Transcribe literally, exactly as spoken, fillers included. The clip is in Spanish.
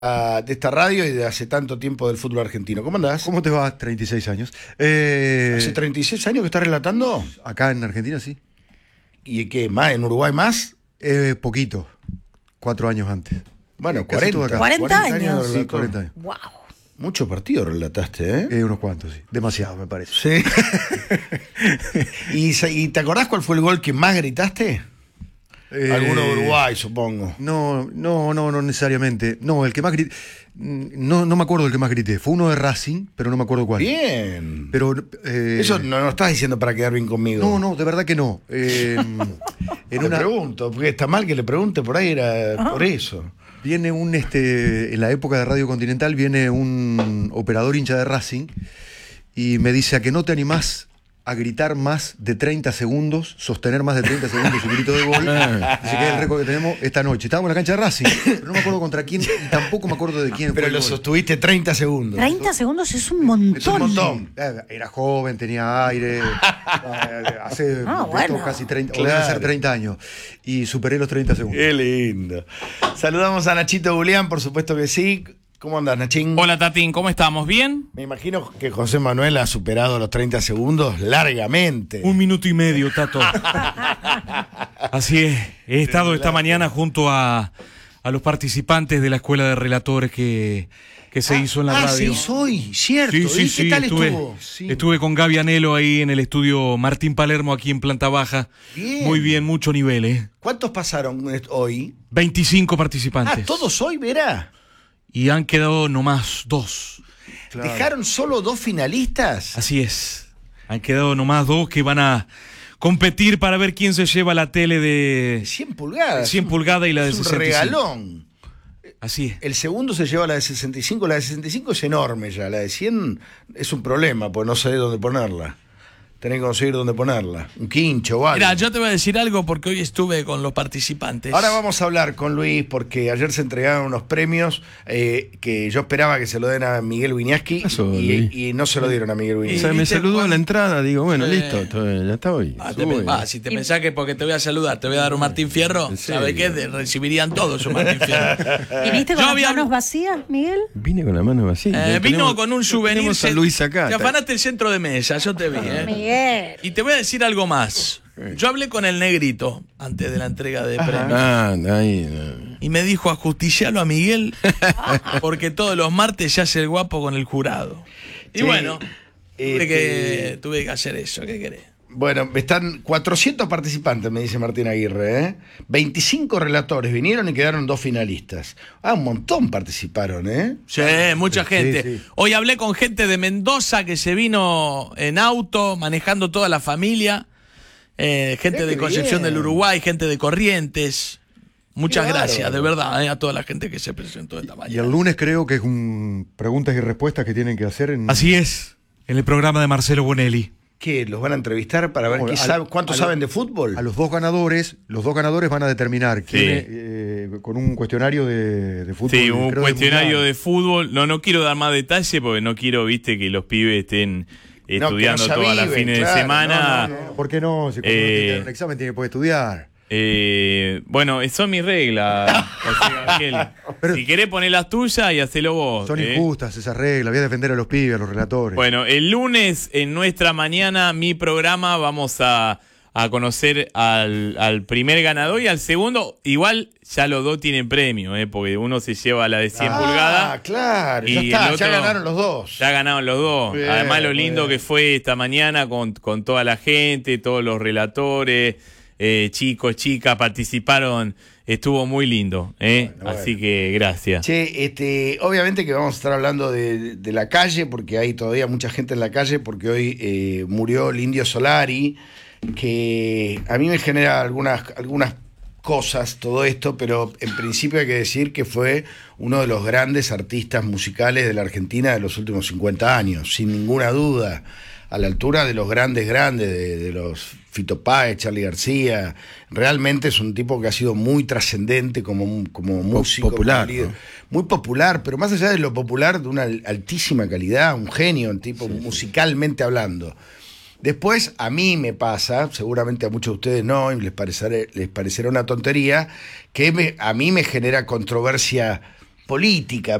de esta radio y de hace tanto tiempo del fútbol argentino. ¿Cómo andás? ¿Cómo te va? treinta y seis años. Eh, ¿Hace treinta y seis años que estás relatando? Acá en Argentina, sí. ¿Y qué más? ¿En Uruguay más? Eh, poquito. Cuatro años antes. Bueno, Casi todo cuarenta. acá. ¿cuarenta años? Sí, cuarenta años. Wow. Muchos partidos relataste, ¿eh? Eh, unos cuantos, sí. Demasiado, me parece. Sí. ¿Y, se- y te acordás cuál fue el gol que más gritaste? Eh, Alguno de Uruguay, supongo. No, no, no, no necesariamente. No, el que más grité. No, no me acuerdo del que más grité. Fue uno de Racing, pero no me acuerdo cuál. Bien. Pero. eh, Eso no lo estás diciendo para quedar bien conmigo. No, no, de verdad que no. Eh, en Te una, pregunto, porque está mal que le pregunte, por ahí era por eso. Viene un, este, en la época de Radio Continental, viene un operador hincha de Racing y me dice: a que no te animás a gritar más de treinta segundos, sostener más de treinta segundos un grito de gol. Dice que es el récord que tenemos esta noche. Estábamos en la cancha de Racing, pero no me acuerdo contra quién, y tampoco me acuerdo de quién Pero fue lo el gol. sostuviste treinta segundos. treinta segundos es un montón. Es un montón. Eh, Era joven, tenía aire, eh, hace Ah, esto bueno. casi treinta, o Claro. deben ser treinta años, y superé los treinta segundos. Qué lindo. Saludamos a Nachito Julián, por supuesto que sí. ¿Cómo andás, Nachín? Hola Tatín, ¿cómo estamos? ¿Bien? Me imagino que José Manuel ha superado los treinta segundos largamente. Un minuto y medio, Tato. Así es, he estado esta mañana junto a, a los participantes de la escuela de relatores que, que se hizo en la ah, radio. se hizo hoy, cierto. Sí, sí, ¿Y sí, qué tal estuve, estuvo? Sí. estuve con Gaby Anelo ahí en el estudio Martín Palermo aquí en planta baja. Bien. Muy bien, mucho nivel, ¿eh? ¿Cuántos pasaron hoy? veinticinco Ah, participantes. todos hoy, verá. Y han quedado nomás dos. Claro. ¿Dejaron solo dos finalistas? Así es. Han quedado nomás dos que van a competir para ver quién se lleva la tele de cien pulgadas. cien pulgadas y la de Es un sesenta y cinco. regalón. Así es. El segundo se lleva la de sesenta y cinco. La de sesenta y cinco es enorme ya. La de cien es un problema, pues no sé dónde ponerla. Tenés que conseguir dónde ponerla. Un quincho o algo. Mira, yo te voy a decir algo porque hoy estuve con los participantes. Ahora vamos a hablar con Luis porque ayer se entregaron unos premios eh, que yo esperaba que se lo den a Miguel Wiñaski Pasó, y, Luis. y no se lo dieron a Miguel O Wiñaski. sea, me ¿viste saludó cuán- a la entrada, digo, bueno, Sí. listo, todo- ya está hoy. Ah, te Sube. pe- ah, si te pensás que porque te voy a saludar te voy a dar un Martín Fierro, ¿En serio? ¿sabes qué? De- recibirían todos un Martín Fierro. ¿Viniste con Yo las había- manos vacías, Miguel? Vine con la mano vacía. Eh, vino Tenemos- con un souvenir. Tenemos a se- Luis acá. Te afanaste el centro de mesa, yo te vi, ¿eh? Miguel. Y te voy a decir algo más. Yo hablé con el negrito antes de la entrega de premios. Ah, ahí. no. Y me dijo, ajusticialo a Miguel, porque todos los martes se hace el guapo con el jurado. Y Sí, bueno, tuve, este- que, tuve que hacer eso, ¿qué querés? Bueno, están cuatrocientos participantes, me dice Martín Aguirre. ¿eh? veinticinco relatores vinieron y quedaron dos finalistas. Ah, un montón participaron, ¿eh? Sí, mucha gente. sí. Hoy hablé con gente de Mendoza que se vino en auto, manejando toda la familia. Eh, gente Qué de Concepción bien. del Uruguay, gente de Corrientes. Muchas Qué gracias, bárbaro. de verdad, eh, a toda la gente que se presentó esta Y mañana. el lunes creo que es un preguntas y respuestas que tienen que hacer en... Así es. En el programa de Marcelo Bonelli. ¿Qué? ¿Los van a entrevistar para ver No, qué al- sabe- cuánto a lo- saben de fútbol? A los dos ganadores, los dos ganadores van a determinar quién Sí. es, eh, con un cuestionario de, de fútbol. Sí, un creo, del cuestionario mundial. de fútbol. No, no quiero dar más detalle porque no quiero, viste, que los pibes estén que no estudiando se todas las aviven, fines claro, de semana. no, no, ¿Por qué no? Si cuando uno Eh, tiene que dar un examen tiene que poder estudiar. Eh, bueno, son mis reglas, José Ángel. Pero- Si querés poner las tuyas y hacelo vos. Son eh. injustas esas reglas. Voy a defender a los pibes, a los relatores. Bueno, el lunes en nuestra mañana, mi programa, vamos a, a conocer al, al primer ganador y al segundo. Igual ya los dos tienen premio, eh, porque uno se lleva la de cien Ah, pulgadas. claro, ya Y está, el ya otro- ganaron los dos. Ya ganaron los dos. Bien, Además, lo lindo bien. que fue esta mañana con, con toda la gente, todos los relatores, eh, chicos, chicas, participaron. Estuvo muy lindo. ¿eh? Bueno, Así bueno. que gracias. Che, este, obviamente que vamos a estar hablando de, de la calle, porque hay todavía mucha gente en la calle, porque hoy eh, murió el Indio Solari, que a mí me genera algunas, algunas cosas todo esto, pero en principio hay que decir que fue uno de los grandes artistas musicales de la Argentina de los últimos cincuenta años, sin ninguna duda, a la altura de los grandes grandes, de, de los Fito Páez, Charly García. Realmente es un tipo que ha sido muy trascendente como, como músico. popular, como líder. ¿no? Muy popular, pero más allá de lo popular, de una altísima calidad, un genio, un tipo musicalmente hablando. Después, a mí me pasa, seguramente a muchos de ustedes no, y les parecerá, les parecerá una tontería, que me- a mí me genera controversia política.